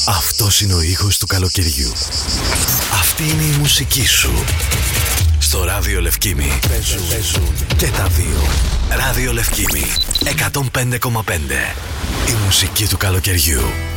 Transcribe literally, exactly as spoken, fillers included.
Αυτός είναι ο ήχος του καλοκαιριού. Αυτή είναι η μουσική σου. Στο Ράδιο Λευκήμι παίζουν, παίζουν και τα δύο. Ράδιο Λευκήμι εκατόν πέντε κόμμα πέντε. Η μουσική του καλοκαιριού.